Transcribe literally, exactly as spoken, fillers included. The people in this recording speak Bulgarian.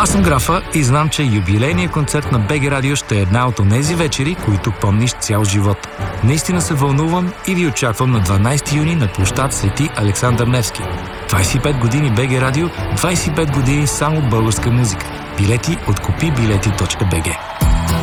Аз съм Графа и знам, че юбилейният концерт на БГ Радио ще е една от онези вечери, които помниш цял живот. Наистина се вълнувам и ви очаквам на дванайсети юни на площад Свети Александър Невски. двайсет и пет години БГ Радио, двайсет и пет години само българска музика. Билети от купи билети точка би джи.